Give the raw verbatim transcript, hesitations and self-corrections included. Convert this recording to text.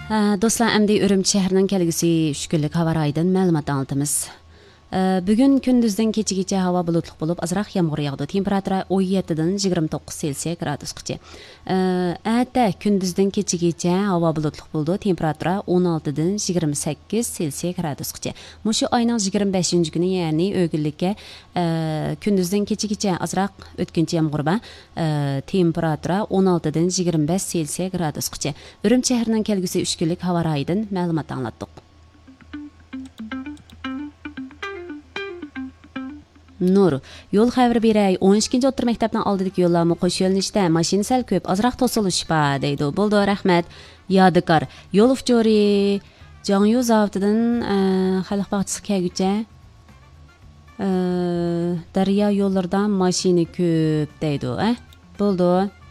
Do'stlar, endi Urumchi shahrining kelgusi uch kunlik havo rayidan ma'lumot anlatamiz. Bugun kunduzdan kechagacha havo bulutli bo'lib, azroq yomg'ir yog'di. Temperatura o'n yettidan yigirma to'qqiz Selsiya gradusgacha. Erta kunduzdan kechagacha havo bulutli bo'ldi. Temperatura o'n oltidan yigirma sakkiz Selsiya gradusgacha. Mushu oyning yigirma beshinchi kuni, ya'ni o'g'illikka kunduzdan kechagacha azroq o'tkinchi yomg'ir bilan temperatura o'n oltidan yigirma besh Selsiya gradusgacha. Urumchi shahrining kelgusi uch kunlik havo rayidan ma'lumot anlatdik. Nur, yo'l xabari beray. o'n ikkinchi o'rta maktabdan oldidagi yo'llarni qo'sh yo'nalishda mashina sal ko'p, azroq to'silish bor deydi. Bo'ldi, rahmat. Yodikor, yo'l ufjori Jongyu zavodidan xalq bog'chisiga kelguncha daryo yo'llaridan mashina ko'p deydi, a? Bo'ldi.